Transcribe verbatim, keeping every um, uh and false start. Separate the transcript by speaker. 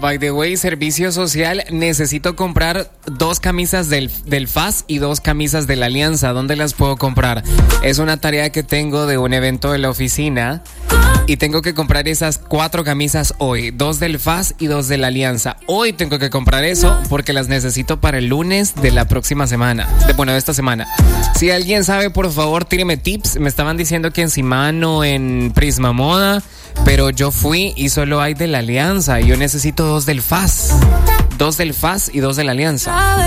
Speaker 1: by the way, servicio social, necesito comprar dos camisas del, del F A S y dos camisas de la Alianza. ¿Dónde las puedo comprar? Es una tarea que tengo de un evento de la oficina y tengo que comprar esas cuatro camisas hoy. Dos del F A S y dos de la Alianza. Hoy tengo que comprar eso porque las necesito para el lunes de la próxima semana. De, bueno, de esta semana. Si alguien sabe, por favor, tíreme tips. Me estaban diciendo que en Simano, en Prisma Moda, pero yo fui y solo hay de la Alianza. Y yo necesito dos del F A S. Dos del F A S y dos de la Alianza.